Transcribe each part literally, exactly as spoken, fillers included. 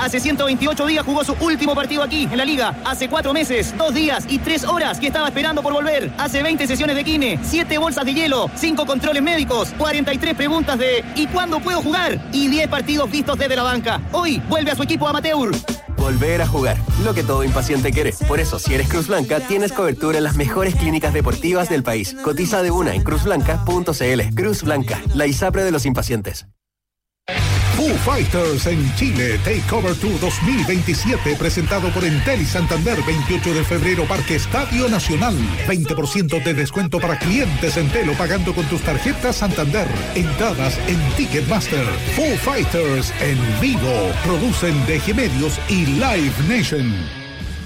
Hace ciento veintiocho días jugó su último partido aquí, en la Liga. Hace cuatro meses, dos días y tres horas que estaba esperando por volver. Hace veinte sesiones de kine, siete bolsas de hielo, cinco controles médicos, cuarenta y tres preguntas de ¿y cuándo puedo jugar? Y diez partidos vistos desde la banca. Hoy vuelve a su equipo amateur. Volver a jugar, lo que todo impaciente quiere. Por eso, si eres Cruz Blanca, tienes cobertura en las mejores clínicas deportivas del país. Cotiza de una en cruz blanca punto c l. Cruz Blanca, la ISAPRE de los impacientes. Foo Fighters en Chile, Takeover Tour dos mil veintisiete, presentado por Entel y Santander, veintiocho de febrero, Parque Estadio Nacional. veinte por ciento de descuento para clientes Entel o pagando con tus tarjetas Santander. Entradas en Ticketmaster. Foo Fighters en vivo. Producen D G Medios y Live Nation.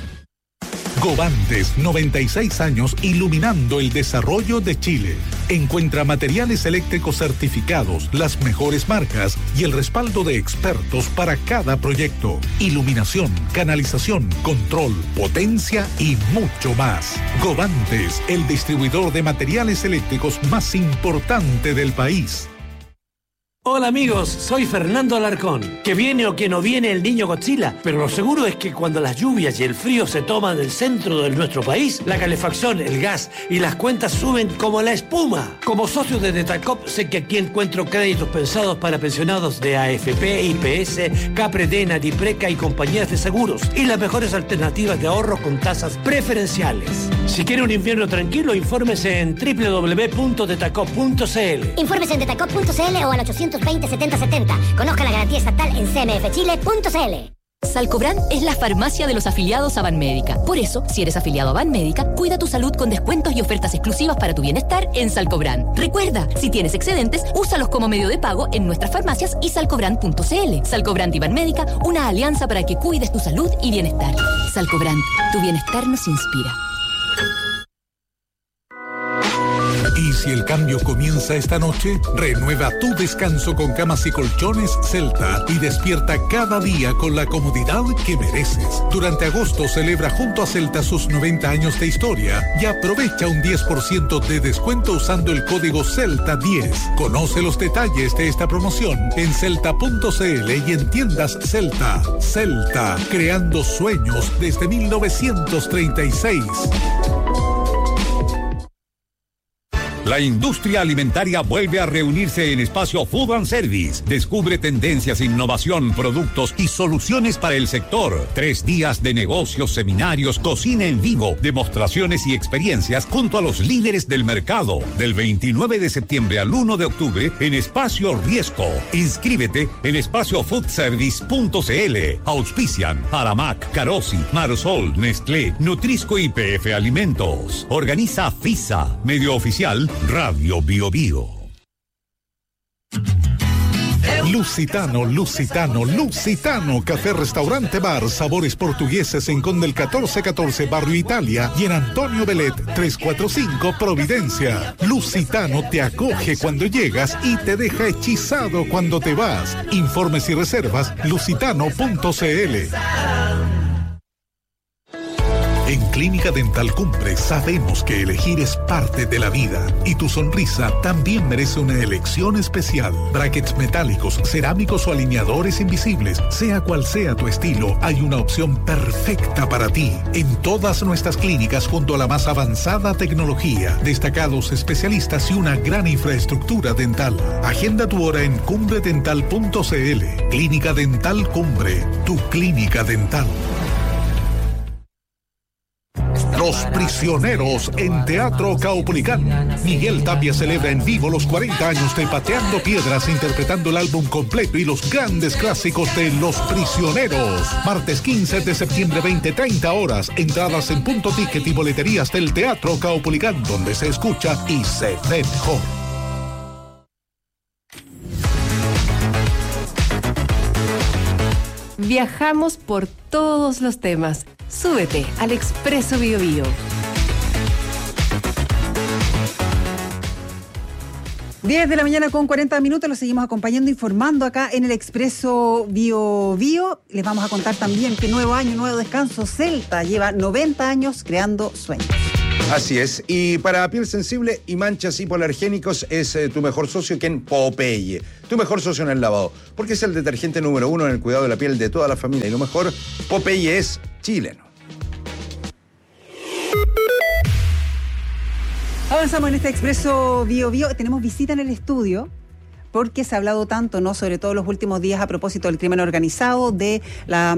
Govantes, noventa y seis años iluminando el desarrollo de Chile. Encuentra materiales eléctricos certificados, las mejores marcas y el respaldo de expertos para cada proyecto. Iluminación, canalización, control, potencia y mucho más. Govantes, el distribuidor de materiales eléctricos más importante del país. Hola amigos, soy Fernando Alarcón. Que viene o que no viene el niño Godzilla, pero lo seguro es que cuando las lluvias y el frío se toman el centro de nuestro país, la calefacción, el gas y las cuentas suben como la espuma. Como socio de Detacop, sé que aquí encuentro créditos pensados para pensionados de A F P, I P S, Capredena, Dipreca y compañías de seguros, y las mejores alternativas de ahorro con tasas preferenciales. Si quiere un invierno tranquilo, infórmese en doble u doble u doble u punto detacop punto c l. Infórmese en detacop punto c l o al ochocientos veinte setenta setenta. Conozca la garantía estatal en c m f chile punto c l. Salcobran es la farmacia de los afiliados a Banmédica. Por eso, si eres afiliado a Banmédica, cuida tu salud con descuentos y ofertas exclusivas para tu bienestar en Salcobran. Recuerda, si tienes excedentes, úsalos como medio de pago en nuestras farmacias y salcobran punto c l. Salcobran y Banmédica, una alianza para que cuides tu salud y bienestar. Salcobran, tu bienestar nos inspira. Y si el cambio comienza esta noche, renueva tu descanso con camas y colchones Celta y despierta cada día con la comodidad que mereces. Durante agosto celebra junto a Celta sus noventa años de historia y aprovecha un diez por ciento de descuento usando el código Celta diez. Conoce los detalles de esta promoción en celta punto c l y en tiendas Celta. Celta, creando sueños desde mil novecientos treinta y seis. La industria alimentaria vuelve a reunirse en Espacio Food and Service. Descubre tendencias, innovación, productos y soluciones para el sector. Tres días de negocios, seminarios, cocina en vivo, demostraciones y experiencias junto a los líderes del mercado. Del veintinueve de septiembre al uno de octubre en Espacio Riesco. Inscríbete en espacio food service punto c l. Auspician Aramac, Carosi, Marsol, Nestlé, Nutrisco y P F Alimentos. Organiza FISA, medio oficial Radio Bio Bio. Lusitano, Lusitano, Lusitano, café, restaurante, bar, sabores portugueses en Conde el catorce catorce, Barrio Italia, y en Antonio Belet trescientos cuarenta y cinco, Providencia. Lusitano te acoge cuando llegas y te deja hechizado cuando te vas. Informes y reservas, lusitano punto c l. En Clínica Dental Cumbre sabemos que elegir es parte de la vida y tu sonrisa también merece una elección especial. Brackets metálicos, cerámicos o alineadores invisibles, sea cual sea tu estilo, hay una opción perfecta para ti. En todas nuestras clínicas junto a la más avanzada tecnología, destacados especialistas y una gran infraestructura dental. Agenda tu hora en cumbre dental punto c l. Clínica Dental Cumbre, tu clínica dental. Los Prisioneros en Teatro Caupolicán. Miguel Tapia celebra en vivo los cuarenta años de Pateando Piedras, interpretando el álbum completo y los grandes clásicos de Los Prisioneros. Martes quince de septiembre, veinte treinta horas. Entradas en Punto Ticket y boleterías del Teatro Caupolicán, donde se escucha y se ve mejor. Viajamos por todos los temas. Súbete al Expreso Bio Bio. diez de la mañana con cuarenta minutos, los seguimos acompañando, informando acá en el Expreso Bio Bio. Les vamos a contar también que nuevo año, nuevo descanso. Celta lleva noventa años creando sueños. Así es. Y para piel sensible y manchas hipoalergénicos es eh, tu mejor socio que en Popeye. Tu mejor socio en el lavado. Porque es el detergente número uno en el cuidado de la piel de toda la familia. Y lo mejor, Popeye es chileno. Avanzamos en este Expreso Bio Bio. Tenemos visita en el estudio, porque se ha hablado tanto, ¿no?, sobre todo los últimos días a propósito del crimen organizado, de la,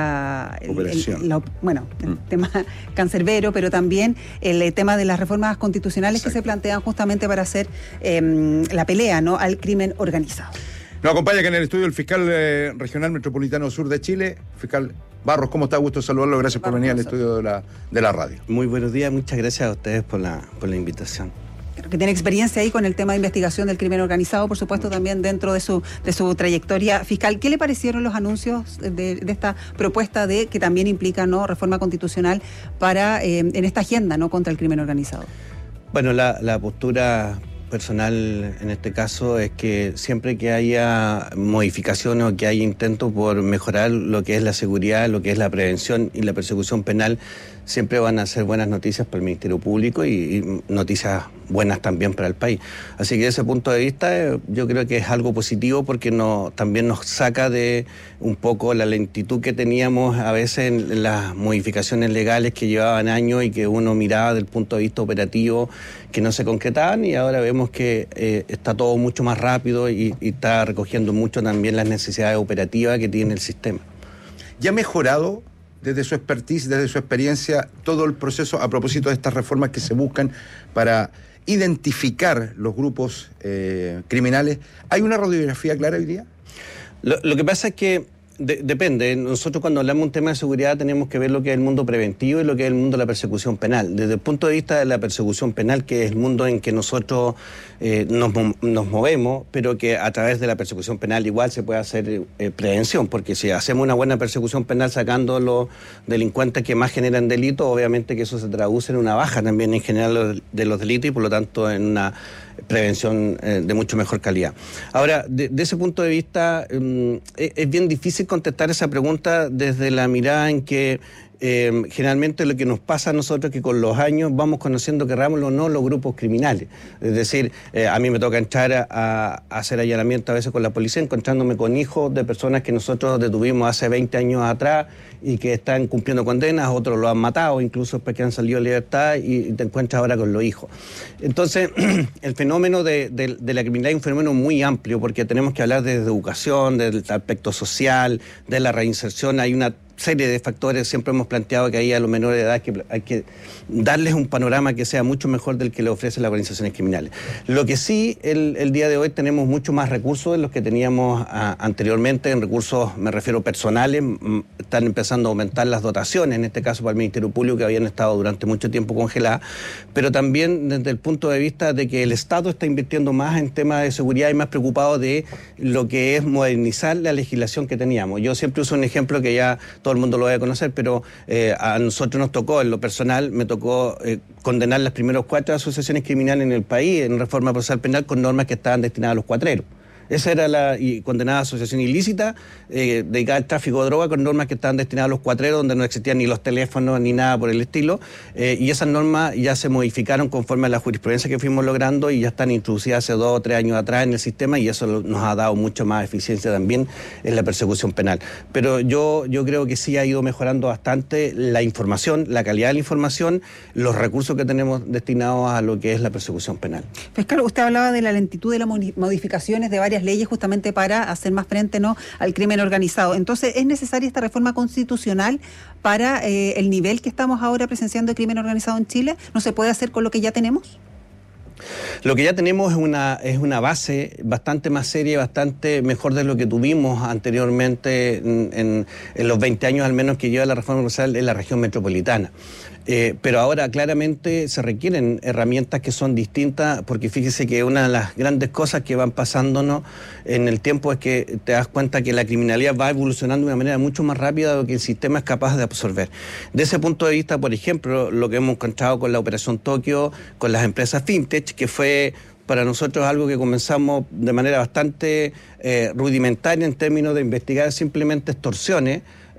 la operación. El, la, bueno, el mm. tema cancerbero, pero también el tema de las reformas constitucionales. Exacto. Que se plantean justamente para hacer eh, la pelea, ¿no?, al crimen organizado. Nos acompaña acá en el estudio el fiscal eh, regional metropolitano sur de Chile, fiscal Barros. ¿Cómo está? Gusto saludarlo. Gracias por venir al estudio de la, de la radio. Muy buenos días. Muchas gracias a ustedes por la, por la invitación. Que tiene experiencia ahí con el tema de investigación del crimen organizado, por supuesto, también dentro de su de su trayectoria fiscal. ¿Qué le parecieron los anuncios de, de esta propuesta de que también implica, ¿no?, reforma constitucional para eh, en esta agenda, ¿no?, contra el crimen organizado? Bueno, la, la postura personal en este caso es que siempre que haya modificaciones o que haya intentos por mejorar lo que es la seguridad, lo que es la prevención y la persecución penal, siempre van a ser buenas noticias para el Ministerio Público y, y noticias buenas también para el país. Así que desde ese punto de vista eh, yo creo que es algo positivo porque no, también nos saca de un poco la lentitud que teníamos a veces en, en las modificaciones legales que llevaban años y que uno miraba desde el punto de vista operativo que no se concretaban, y ahora vemos que eh, está todo mucho más rápido y, y está recogiendo mucho también las necesidades operativas que tiene el sistema. ¿Ya ha mejorado desde su expertise, desde su experiencia, todo el proceso a propósito de estas reformas que se buscan para identificar los grupos eh, criminales? ¿Hay una radiografía clara hoy día? Lo, lo que pasa es que de, depende. Nosotros cuando hablamos de un tema de seguridad tenemos que ver lo que es el mundo preventivo y lo que es el mundo de la persecución penal. Desde el punto de vista de la persecución penal, que es el mundo en que nosotros eh, nos, nos movemos, pero que a través de la persecución penal igual se puede hacer eh, prevención, porque si hacemos una buena persecución penal sacando los delincuentes que más generan delitos, obviamente que eso se traduce en una baja también en general de los delitos y por lo tanto en una prevención eh, de mucho mejor calidad. Ahora, de, de ese punto de vista, um, es, es bien difícil contestar esa pregunta desde la mirada en que eh, generalmente lo que nos pasa a nosotros es que con los años vamos conociendo, querrámoslo o no, los grupos criminales. Es decir, eh, a mí me toca entrar a, a hacer allanamiento a veces con la policía, encontrándome con hijos de personas que nosotros detuvimos hace veinte años atrás y que están cumpliendo condenas, otros lo han matado, incluso después que han salido de libertad, y, y te encuentras ahora con los hijos. Entonces, el fenómeno de, de, de la criminalidad es un fenómeno muy amplio, porque tenemos que hablar desde educación, del aspecto social, de la reinserción. Hay una serie de factores. Siempre hemos planteado que ahí a los menores de edad hay que, hay que darles un panorama que sea mucho mejor del que le ofrecen las organizaciones criminales. Lo que sí, el, el día de hoy tenemos mucho más recursos de los que teníamos a, anteriormente. En recursos me refiero personales, m- están empezando a aumentar las dotaciones, en este caso para el Ministerio Público, que habían estado durante mucho tiempo congeladas, pero también desde el punto de vista de que el Estado está invirtiendo más en temas de seguridad y más preocupado de lo que es modernizar la legislación que teníamos. Yo siempre uso un ejemplo que ya todo el mundo lo debe conocer, pero eh, a nosotros nos tocó, en lo personal, me tocó eh, condenar las primeras cuatro asociaciones criminales en el país en reforma procesal penal con normas que estaban destinadas a los cuatreros. Esa era la y condenada asociación ilícita eh, dedicada al tráfico de droga con normas que estaban destinadas a los cuatreros, donde no existían ni los teléfonos ni nada por el estilo, eh, y esas normas ya se modificaron conforme a la jurisprudencia que fuimos logrando y ya están introducidas hace dos o tres años atrás en el sistema, y eso nos ha dado mucho más eficiencia también en la persecución penal. Pero yo, yo creo que sí ha ido mejorando bastante la información, la calidad de la información, los recursos que tenemos destinados a lo que es la persecución penal. Fiscal, usted hablaba de la lentitud de las modificaciones de varias leyes justamente para hacer más frente, ¿no?, al crimen organizado. Entonces, ¿es necesaria esta reforma constitucional para eh, el nivel que estamos ahora presenciando de crimen organizado en Chile? ¿No se puede hacer con lo que ya tenemos? Lo que ya tenemos es una, es una base bastante más seria y bastante mejor de lo que tuvimos anteriormente en, en, en los veinte años al menos que lleva la reforma procesal en la región metropolitana. Eh, pero ahora claramente se requieren herramientas que son distintas, porque fíjese que una de las grandes cosas que van pasándonos en el tiempo es que te das cuenta que la criminalidad va evolucionando de una manera mucho más rápida de lo que el sistema es capaz de absorber. De ese punto de vista, por ejemplo, lo que hemos encontrado con la Operación Tokio, con las empresas fintech, que fue para nosotros algo que comenzamos de manera bastante eh, rudimentaria en términos de investigar simplemente extorsiones,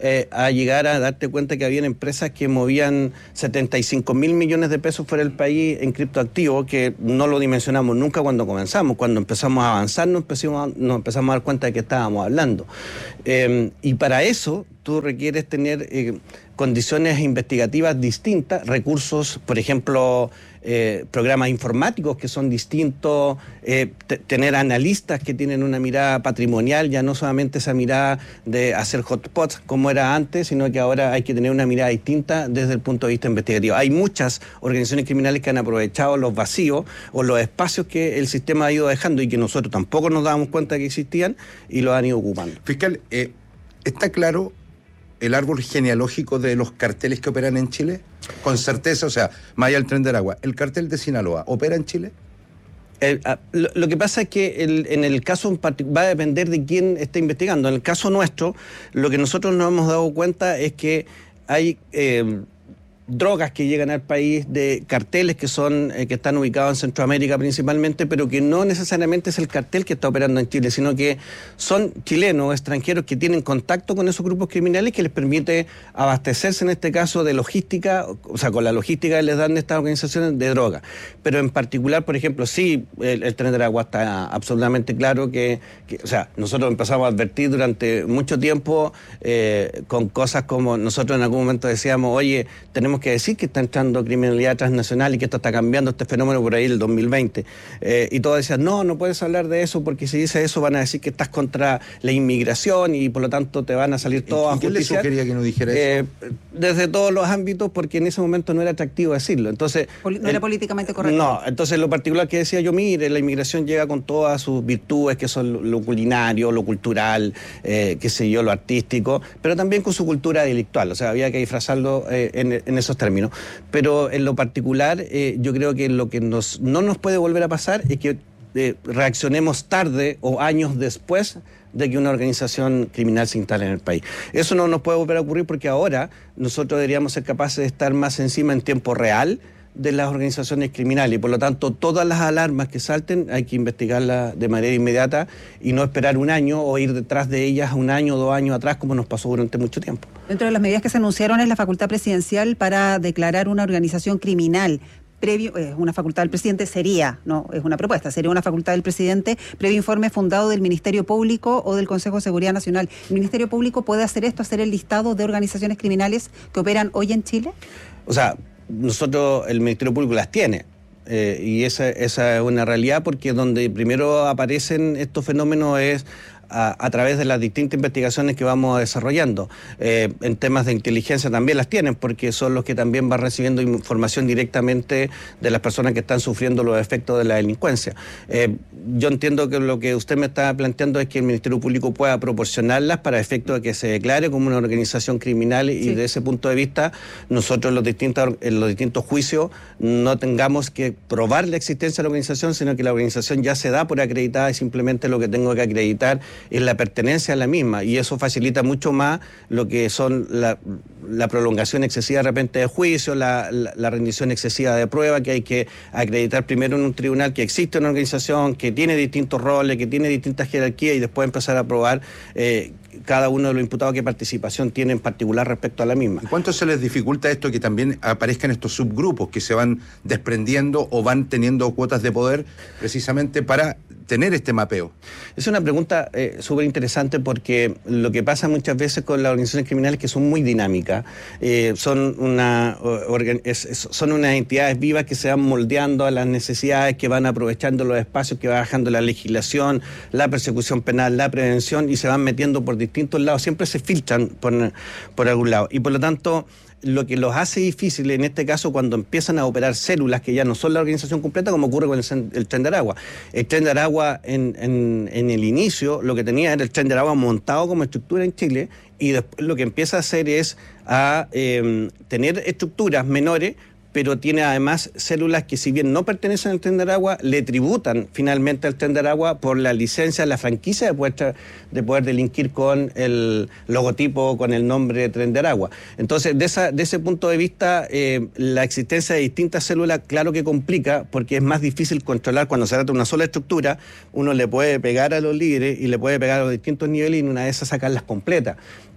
eh, a llegar a darte cuenta que habían empresas que movían setenta y cinco mil millones de pesos fuera del país en criptoactivos, que no lo dimensionamos nunca cuando comenzamos. Cuando empezamos a avanzar nos empezamos a, nos empezamos a dar cuenta de que estábamos hablando. Eh, y para eso tú requieres tener eh, condiciones investigativas distintas, recursos, por ejemplo, eh, programas informáticos que son distintos, eh, t- tener analistas que tienen una mirada patrimonial, ya no solamente esa mirada de hacer hotspots como era antes, sino que ahora hay que tener una mirada distinta desde el punto de vista investigativo. Hay muchas organizaciones criminales que han aprovechado los vacíos o los espacios que el sistema ha ido dejando y que nosotros tampoco nos dábamos cuenta que existían y los han ido ocupando. Fiscal, eh, ¿está claro el árbol genealógico de los carteles que operan en Chile? Con certeza, o sea, más allá del Tren de Aragua, ¿el cartel de Sinaloa opera en Chile? Eh, lo, lo que pasa es que el, en el caso en partic- va a depender de quién esté investigando. En el caso nuestro, lo que nosotros nos hemos dado cuenta es que hay eh, drogas que llegan al país de carteles que son eh, que están ubicados en Centroamérica principalmente, pero que no necesariamente es el cartel que está operando en Chile, sino que son chilenos o extranjeros que tienen contacto con esos grupos criminales que les permite abastecerse en este caso de logística, o sea, con la logística que les dan estas organizaciones de droga. Pero en particular, por ejemplo, sí, el, el Tren de Aragua está absolutamente claro que, que, o sea, nosotros empezamos a advertir durante mucho tiempo eh, con cosas como nosotros en algún momento decíamos, oye, tenemos que decir que está entrando criminalidad transnacional y que esto está cambiando este fenómeno por ahí el dos mil veinte. Eh, y todos decían, no, no puedes hablar de eso porque si dices eso van a decir que estás contra la inmigración y por lo tanto te van a salir todos a justiciar. ¿Quién le sugería que no dijera eso? Eh, desde todos los ámbitos, porque en ese momento no era atractivo decirlo. Entonces, Poli- no el, era políticamente correcto. No, entonces lo particular que decía yo, mire, la inmigración llega con todas sus virtudes, que son lo, lo culinario, lo cultural, eh, qué sé yo, lo artístico, pero también con su cultura delictual. O sea, había que disfrazarlo eh, en, en esos términos. Pero en lo particular, eh, yo creo que lo que nos, no nos puede volver a pasar es que eh, reaccionemos tarde o años después de que una organización criminal se instale en el país. Eso no nos puede volver a ocurrir porque ahora nosotros deberíamos ser capaces de estar más encima en tiempo real de las organizaciones criminales y por lo tanto todas las alarmas que salten hay que investigarlas de manera inmediata y no esperar un año o ir detrás de ellas un año o dos años atrás como nos pasó durante mucho tiempo. Dentro de las medidas que se anunciaron es la facultad presidencial para declarar una organización criminal. Previo, es una facultad del presidente, sería, no, es una propuesta, sería una facultad del presidente, previo informe fundado del Ministerio Público o del Consejo de Seguridad Nacional. ¿El Ministerio Público puede hacer esto, hacer el listado de organizaciones criminales que operan hoy en Chile? O sea, nosotros, el Ministerio Público las tiene. Eh, y esa, esa es una realidad porque donde primero aparecen estos fenómenos es a, a través de las distintas investigaciones que vamos desarrollando. Eh, en temas de inteligencia también las tienen porque son los que también van recibiendo información directamente de las personas que están sufriendo los efectos de la delincuencia. Eh, yo entiendo que lo que usted me está planteando es que el Ministerio Público pueda proporcionarlas para efecto de que se declare como una organización criminal y sí. De ese punto de vista nosotros en los distintos, en los distintos juicios no tengamos que probar la existencia de la organización, sino que la organización ya se da por acreditada y simplemente lo que tengo que acreditar es la pertenencia a la misma y eso facilita mucho más lo que son la, la prolongación excesiva de repente de juicio, la, la, la rendición excesiva de prueba, que hay que acreditar primero en un tribunal que existe una organización que tiene distintos roles, que tiene distintas jerarquías y después empezar a probar eh, cada uno de los imputados qué participación tiene en particular respecto a la misma. ¿Cuánto se les dificulta esto que también aparezcan estos subgrupos que se van desprendiendo o van teniendo cuotas de poder precisamente para tener este mapeo? Es una pregunta eh, súper interesante porque lo que pasa muchas veces con las organizaciones criminales es que son muy dinámicas, eh, son, una, organ, es, es, son unas entidades vivas que se van moldeando a las necesidades, que van aprovechando los espacios, que va bajando la legislación, la persecución penal, la prevención y se van metiendo por distintos lados, siempre se filtran por, por algún lado y por lo tanto lo que los hace difícil en este caso cuando empiezan a operar células que ya no son la organización completa, como ocurre con el, el Tren de Aragua. El Tren de Aragua en, en, en el inicio lo que tenía era el Tren de Aragua montado como estructura en Chile y después lo que empieza a hacer es a eh, tener estructuras menores, pero tiene además células que si bien no pertenecen al Tren de Aragua, le tributan finalmente al Tren de Aragua por la licencia, la franquicia de poder, de poder delinquir con el logotipo, con el nombre de Tren de Aragua. Entonces, de, esa, de ese punto de vista, eh, la existencia de distintas células, claro que complica, porque es más difícil controlar cuando se trata de una sola estructura, uno le puede pegar a los líderes y le puede pegar a los distintos niveles y en una de esas sacarlas completas.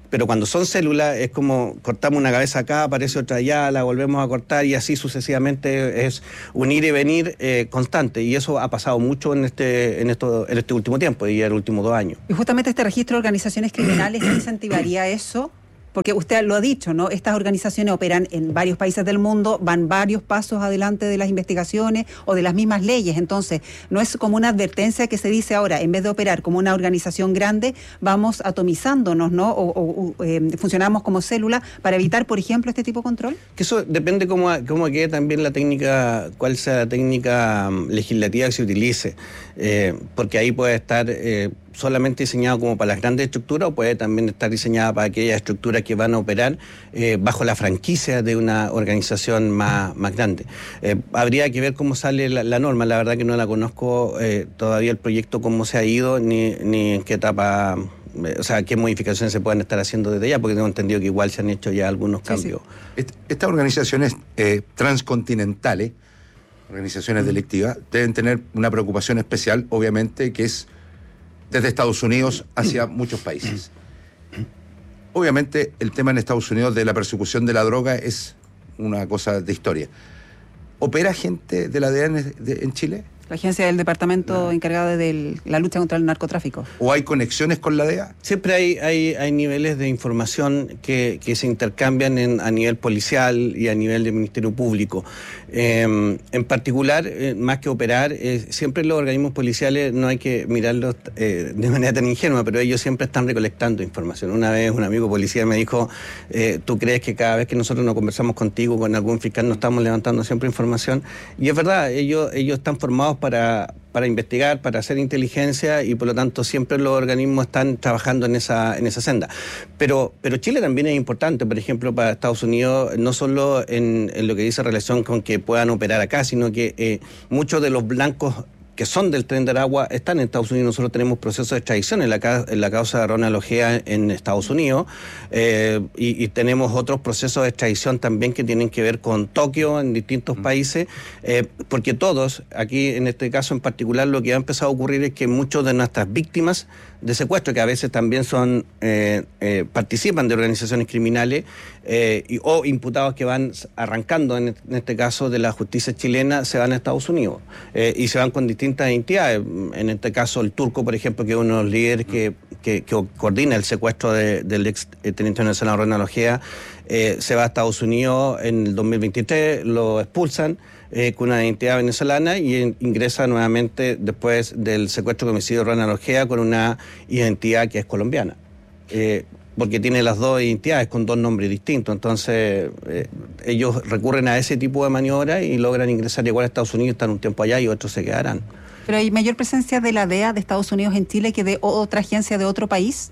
Pero cuando son células es como cortamos una cabeza acá, aparece otra allá, la volvemos a cortar y así sucesivamente es un ir y venir eh, constante. Y eso ha pasado mucho en este, en esto, en este último tiempo y en los últimos dos años. Y justamente este registro de organizaciones criminales incentivaría eso. Porque usted lo ha dicho, ¿no? Estas organizaciones operan en varios países del mundo, van varios pasos adelante de las investigaciones o de las mismas leyes. Entonces, no es como una advertencia que se dice ahora, en vez de operar como una organización grande, vamos atomizándonos, ¿no? O, o, o eh, funcionamos como célula para evitar, por ejemplo, este tipo de control. Que eso depende cómo, cómo quede también la técnica, cuál sea la técnica legislativa que se utilice. Eh, porque ahí puede estar... Eh, solamente diseñado como para las grandes estructuras o puede también estar diseñada para aquellas estructuras que van a operar eh, bajo la franquicia de una organización más, más grande. Eh, habría que ver cómo sale la, la norma, la verdad que no la conozco eh, todavía el proyecto, cómo se ha ido, ni, ni en qué etapa, eh, o sea, qué modificaciones se pueden estar haciendo desde ya, porque tengo entendido que igual se han hecho ya algunos cambios. Sí, sí. Estas organizaciones eh, transcontinentales, organizaciones delictivas, deben tener una preocupación especial, obviamente, que es desde Estados Unidos hacia muchos países. Obviamente el tema en Estados Unidos de la persecución de la droga es una cosa de historia. ¿Opera gente de la D E A en, de, en Chile? La agencia del departamento no. encargada de la lucha contra el narcotráfico. ¿O hay conexiones con la D E A? Siempre hay, hay, hay niveles de información que, que se intercambian en, a nivel policial y a nivel del Ministerio Público. Eh, en particular, eh, más que operar, eh, siempre los organismos policiales no hay que mirarlos eh, de manera tan ingenua, pero ellos siempre están recolectando información. Una vez un amigo policía me dijo, eh, ¿tú crees que cada vez que nosotros nos conversamos contigo, con algún fiscal, nos estamos levantando siempre información? Y es verdad, ellos, ellos están formados para, para investigar, para hacer inteligencia y por lo tanto siempre los organismos están trabajando en esa, en esa senda. Pero, pero Chile también es importante, por ejemplo, para Estados Unidos, no solo en, en lo que dice relación con que puedan operar acá, sino que eh, muchos de los blancos que son del Tren de Aragua están en Estados Unidos. Nosotros tenemos procesos de extradición en la, en la causa de Ronald Ojeda en Estados Unidos eh, y, y tenemos otros procesos de extradición también que tienen que ver con Tokio en distintos mm. países, eh, porque todos, aquí en este caso en particular, lo que ha empezado a ocurrir es que muchos de nuestras víctimas de secuestro, que a veces también son eh, eh, participan de organizaciones criminales eh, y, o imputados que van arrancando, en, en este caso de la justicia chilena, se van a Estados Unidos eh, y se van con distintas entidades. En este caso el Turco, por ejemplo, que es uno de los líderes que, que, que coordina el secuestro de, del ex teniente nacional Ronald Ojeda, eh, se va a Estados Unidos en el dos mil veintitrés, lo expulsan Eh, con una identidad venezolana y en, ingresa nuevamente después del secuestro de homicidio de Ronald Ojeda con una identidad que es colombiana, eh, porque tiene las dos identidades con dos nombres distintos. Entonces eh, ellos recurren a ese tipo de maniobras y logran ingresar igual a Estados Unidos, están un tiempo allá y otros se quedarán. ¿Pero hay mayor presencia de la D E A de Estados Unidos en Chile que de otra agencia de otro país?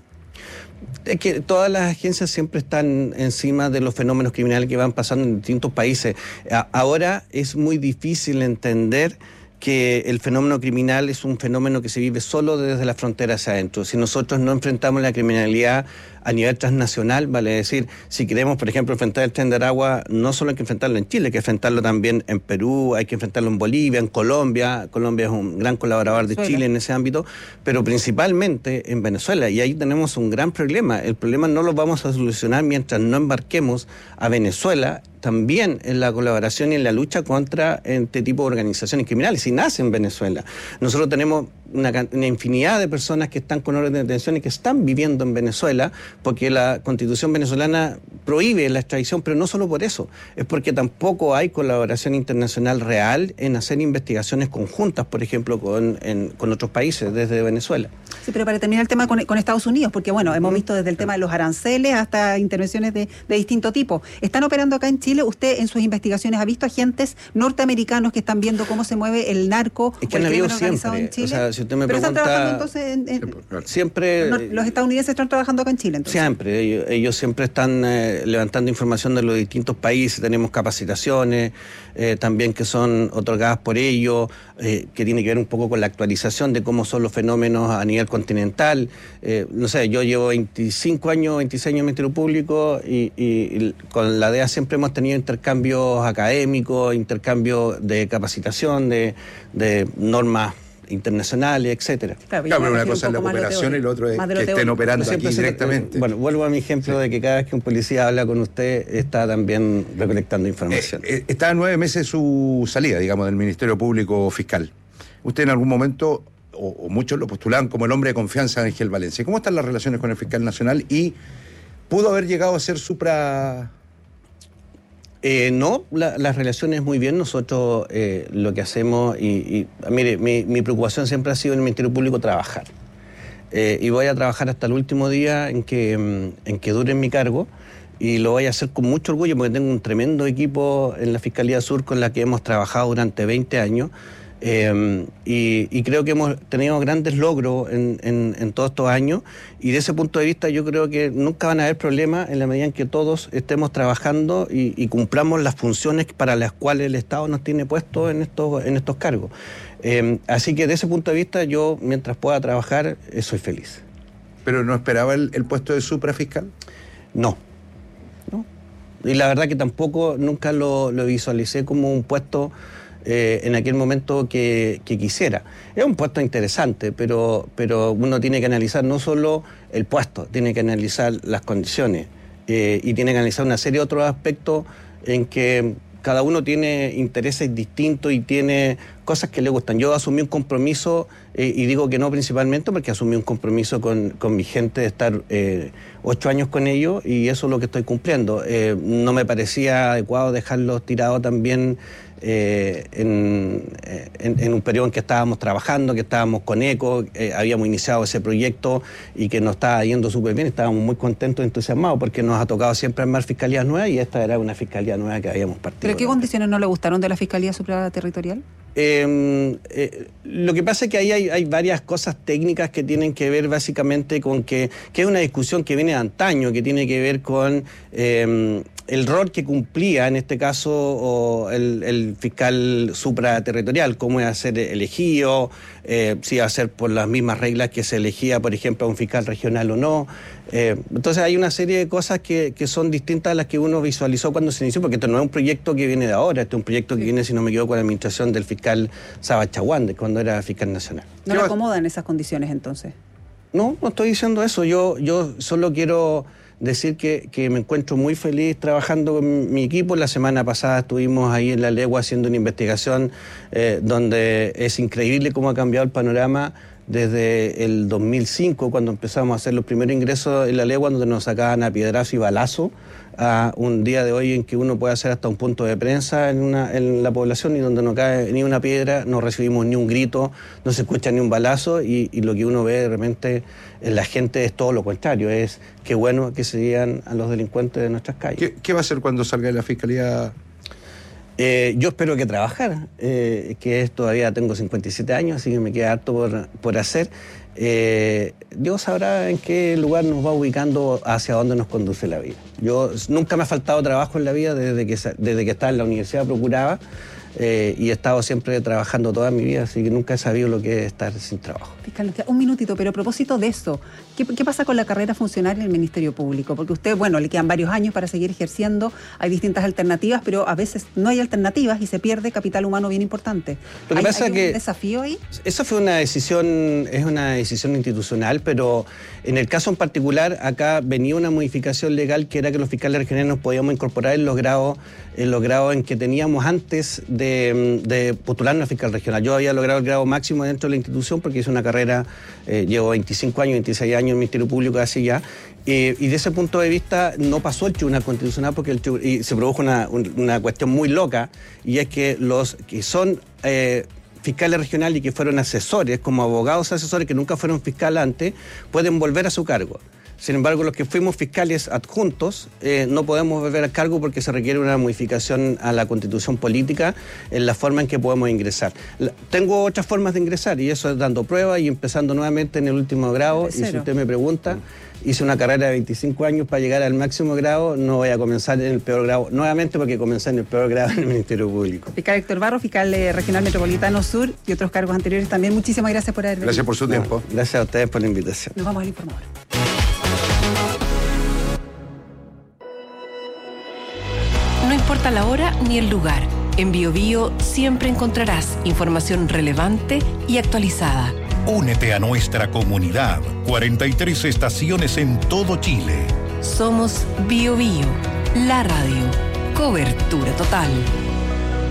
Es que todas las agencias siempre están encima de los fenómenos criminales que van pasando en distintos países. Ahora es muy difícil entender que el fenómeno criminal es un fenómeno que se vive solo desde la frontera hacia adentro. Si nosotros no enfrentamos la criminalidad a nivel transnacional, vale decir, si queremos, por ejemplo, enfrentar el Tren de Aragua, no solo hay que enfrentarlo en Chile, hay que enfrentarlo también en Perú, hay que enfrentarlo en Bolivia, en Colombia. Colombia es un gran colaborador de Chile en ese ámbito, pero principalmente en Venezuela. Y ahí tenemos un gran problema. El problema no lo vamos a solucionar mientras no embarquemos a Venezuela también en la colaboración y en la lucha contra este tipo de organizaciones criminales. Y nace en Venezuela. Nosotros tenemos una, una infinidad de personas que están con orden de detención y que están viviendo en Venezuela, porque la Constitución venezolana prohíbe la extradición, pero no solo por eso, es porque tampoco hay colaboración internacional real en hacer investigaciones conjuntas, por ejemplo, con, en, con otros países desde Venezuela. Sí, pero para terminar el tema con, con Estados Unidos, porque bueno, hemos visto desde el tema de los aranceles hasta intervenciones de, de distinto tipo. ¿Están operando acá en Chile? ¿Usted en sus investigaciones ha visto agentes norteamericanos que están viendo cómo se mueve el narco es que o el crimen organizado en Chile? O sea, si usted me pero pregunta, están trabajando entonces en, en, siempre no, los estadounidenses están trabajando acá en Chile entonces. Siempre, ellos, ellos siempre están eh, levantando información de los distintos países, tenemos capacitaciones eh, también que son otorgadas por ellos, eh, que tiene que ver un poco con la actualización de cómo son los fenómenos a nivel continental. Eh, no sé, yo llevo veinticinco años, veintiséis años en el Ministerio Público y, y, y con la D E A siempre hemos tenido intercambios académicos, intercambios de capacitación, de, de normas internacionales, etcétera. Claro, claro, pero una cosa es la cooperación y lo otro es que estén operando aquí directamente. Eh, bueno, vuelvo a mi ejemplo sí. de que cada vez que un policía habla con usted está también recolectando información. Eh, eh, está a nueve meses su salida, digamos, del Ministerio Público Fiscal. Usted en algún momento, o, o muchos lo postulaban como el hombre de confianza de Ángel Valencia. ¿Cómo están las relaciones con el fiscal nacional y pudo haber llegado a ser supra...? Eh, no, la, las relaciones muy bien. Nosotros eh, lo que hacemos, y, y mire, mi, mi preocupación siempre ha sido en el Ministerio Público trabajar. Eh, y voy a trabajar hasta el último día en que, en que dure mi cargo, y lo voy a hacer con mucho orgullo porque tengo un tremendo equipo en la Fiscalía Sur con la que hemos trabajado durante veinte años. Eh, y, y creo que hemos tenido grandes logros en, en, en todos estos años, y de ese punto de vista yo creo que nunca van a haber problemas en la medida en que todos estemos trabajando y, y cumplamos las funciones para las cuales el Estado nos tiene puestos en estos, en estos cargos. Eh, así que de ese punto de vista yo, mientras pueda trabajar, eh, soy feliz. ¿Pero no esperaba el, el puesto de suprafiscal? No. no. Y la verdad que tampoco nunca lo, lo visualicé como un puesto Eh, en aquel momento que, que quisiera. Es un puesto interesante, pero, pero uno tiene que analizar no solo el puesto, tiene que analizar las condiciones eh, y tiene que analizar una serie de otros aspectos en que cada uno tiene intereses distintos y tiene cosas que le gustan. Yo asumí un compromiso, eh, y digo que no principalmente porque asumí un compromiso con, con mi gente de estar eh, ocho años con ellos, y eso es lo que estoy cumpliendo. Eh, no me parecía adecuado dejarlos tirados también Eh, en, en, en un periodo en que estábamos trabajando, que estábamos con ECO, eh, habíamos iniciado ese proyecto y que nos estaba yendo súper bien, estábamos muy contentos y entusiasmados porque nos ha tocado siempre armar fiscalías nuevas, y esta era una fiscalía nueva que habíamos partido. ¿Pero qué condiciones no le gustaron de la Fiscalía Supraterritorial? Eh, eh, lo que pasa es que ahí hay, hay varias cosas técnicas que tienen que ver básicamente con que, que es una discusión que viene de antaño, que tiene que ver con eh, el rol que cumplía, en este caso, o el, el fiscal supraterritorial, cómo iba a ser elegido, eh, si iba a ser por las mismas reglas que se elegía, por ejemplo, a un fiscal regional o no. Eh, entonces hay una serie de cosas que, que son distintas a las que uno visualizó cuando se inició, porque esto no es un proyecto que viene de ahora, este es un proyecto que viene, si no me equivoco, con la administración del fiscal Saba Chaguán, cuando era fiscal nacional. ¿No le acomodan esas condiciones entonces? No, no estoy diciendo eso. Yo, yo solo quiero decir que, que me encuentro muy feliz trabajando con mi equipo. La semana pasada estuvimos ahí en La Legua haciendo una investigación eh, donde es increíble cómo ha cambiado el panorama desde el dos mil cinco, cuando empezamos a hacer los primeros ingresos en La Legua, donde nos sacaban a piedrazo y balazo, a un día de hoy en que uno puede hacer hasta un punto de prensa en, una, en la población, y donde no cae ni una piedra, no recibimos ni un grito, no se escucha ni un balazo, y, y lo que uno ve de repente en la gente es todo lo contrario, es qué bueno que se digan a los delincuentes de nuestras calles. ¿Qué, qué va a hacer cuando salga de la Fiscalía? Eh, yo espero que trabajar, eh, que es, todavía tengo cincuenta y siete años, así que me queda harto por, por hacer. Eh, Dios sabrá en qué lugar nos va ubicando, hacia dónde nos conduce la vida. Yo nunca me ha faltado trabajo en la vida desde que, desde que estaba en la universidad, procuraba, eh, y he estado siempre trabajando toda mi vida, así que nunca he sabido lo que es estar sin trabajo. Fiscal, un minutito, pero a propósito de eso, ¿qué, qué pasa con la carrera funcional en el Ministerio Público? Porque usted, bueno, le quedan varios años para seguir ejerciendo, hay distintas alternativas, pero a veces no hay alternativas y se pierde capital humano bien importante. Lo que ¿Hay, pasa hay un que desafío ahí? Esa fue una decisión, es una decisión institucional, pero en el caso en particular, acá venía una modificación legal que era que los fiscales regionales nos podíamos incorporar en los grados, en los grados en que teníamos antes de, de postularnos a fiscal regional. Yo había logrado el grado máximo dentro de la institución porque hice una carrera, eh, llevo veinticinco años, veintiséis años en el Ministerio Público así ya, eh, y de ese punto de vista no pasó el Tribunal Constitucional porque el, y se produjo una, una cuestión muy loca, y es que los que son eh, fiscales regionales y que fueron asesores, como abogados asesores que nunca fueron fiscales antes, pueden volver a su cargo. Sin embargo, los que fuimos fiscales adjuntos eh, no podemos volver al cargo porque se requiere una modificación a la Constitución política en la forma en que podemos ingresar. La, tengo otras formas de ingresar, y eso es dando pruebas y empezando nuevamente en el último grado. Y si usted me pregunta, hice una carrera de veinticinco años para llegar al máximo grado, no voy a comenzar en el peor grado nuevamente porque comencé en el peor grado en el Ministerio Público. Fiscal Héctor Barro, fiscal eh, regional metropolitano sur y otros cargos anteriores también. Muchísimas gracias por haber venido. Gracias por su tiempo. No, gracias a ustedes por la invitación. Nos vamos al informador. No importa la hora ni el lugar, En BioBio siempre encontrarás información relevante y actualizada. Únete a nuestra comunidad. cuarenta y tres estaciones en todo Chile. Somos BioBio, la radio. Cobertura total.